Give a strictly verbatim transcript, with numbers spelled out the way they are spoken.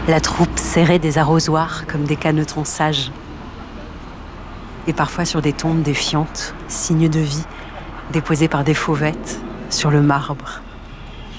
La troupe serrait des arrosoirs comme des canetons sages. Et parfois sur des tombes défiantes, signes de vie, déposés par des fauvettes sur le marbre.